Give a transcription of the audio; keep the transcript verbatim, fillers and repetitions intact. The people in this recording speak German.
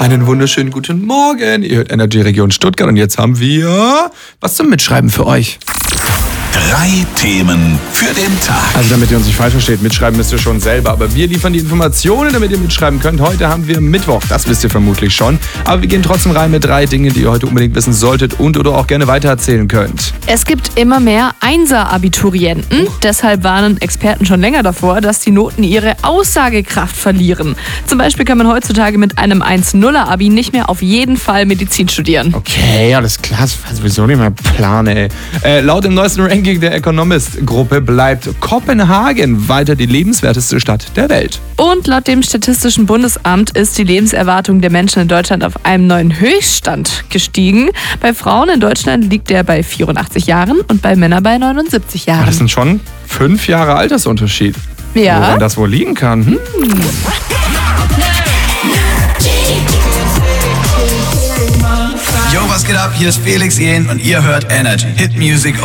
Einen wunderschönen guten Morgen. Ihr hört Energy Region Stuttgart und jetzt haben wir was zum Mitschreiben für euch. Drei Themen für den Tag. Also damit ihr uns nicht falsch versteht, mitschreiben müsst ihr schon selber, aber wir liefern die Informationen, damit ihr mitschreiben könnt. Heute haben wir Mittwoch, das wisst ihr vermutlich schon. Aber wir gehen trotzdem rein mit drei Dingen, die ihr heute unbedingt wissen solltet und oder auch gerne weitererzählen könnt. Es gibt immer mehr Einser-Abiturienten. Deshalb warnen Experten schon länger davor, dass die Noten ihre Aussagekraft verlieren. Zum Beispiel kann man heutzutage mit einem eins Komma null-Abi nicht mehr auf jeden Fall Medizin studieren. Okay, alles klar, das war sowieso nicht mein Plan, ey. Äh, laut dem neuesten Ranking der Economist-Gruppe bleibt Kopenhagen weiter die lebenswerteste Stadt der Welt. Und laut dem Statistischen Bundesamt ist die Lebenserwartung der Menschen in Deutschland auf einem neuen Höchststand gestiegen. Bei Frauen in Deutschland liegt der bei vierundachtzig Jahren und bei Männern bei neunundsiebzig Jahren. Das sind schon fünf Jahre Altersunterschied. Ja. Woran das wohl liegen kann? Hm? Yo, was geht ab? Hier ist Felix Jähn und ihr hört Energy. Hit Music